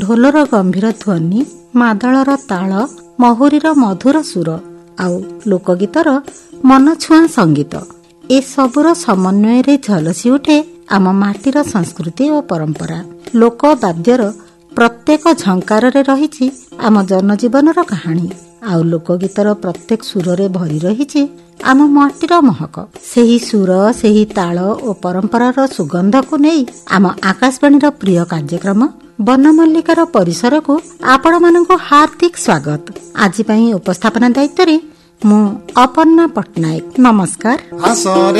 ଢୋଲର ଗମ୍ଭୀର ଧ୍ୱନି, ମାଦଳର ତାଳ, ମହୁରୀର ମଧୁର ସୁର ଆଉ ଲୋକଗୀତର ମନଛୁଆଁ ସଙ୍ଗୀତ, ଏସବୁର ସମନ୍ୱୟରେ ଝଲସି ଉଠେ ଆମ ମାଟିର ସଂସ୍କୃତି ଓ ପରମ୍ପରା। ଲୋକବାଦ୍ୟର ପ୍ରତ୍ୟେକ ଝଙ୍କାରରେ ରହିଛି ଆମ ଜନଜୀବନର କାହାଣୀ, ଆଉ ଲୋକଗୀତର ପ୍ରତ୍ୟେକ ସୁରରେ ଭରି ରହିଛି ଆମ ମାଟିର ମହକ। ସେହି ସୁର, ସେହି ତାଳ ଓ ପରମ୍ପରାର ସୁଗନ୍ଧକୁ ନେଇ ଆମ ଆକାଶବାଣୀର ପ୍ରିୟ କାର୍ଯ୍ୟକ୍ରମ ବନମଲ୍ଲିକାର ପରିସରକୁ ଆପଣମାନଙ୍କୁ ହାର୍ଦ୍ଦିକ ସ୍ୱାଗତ। ଆଜି ପାଇଁ ଉପସ୍ଥାପନା ଦାୟିତ୍ୱରେ ମୁଁ ଅପର୍ଣ୍ଣା ପଟ୍ଟନାୟକ। ନମସ୍କାର।